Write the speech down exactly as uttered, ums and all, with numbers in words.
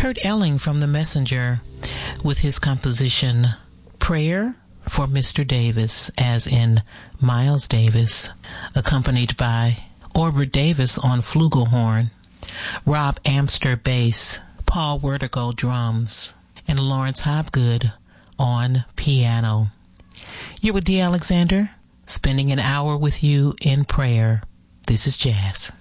Kurt Elling from The Messenger with his composition Prayer for Mister Davis, as in Miles Davis, accompanied by Orbert Davis on flugelhorn, Rob Amster bass, Paul Wertigo drums, and Lawrence Hopgood on piano. You're with Dee Alexander, spending an hour with you in prayer. This is Jazz.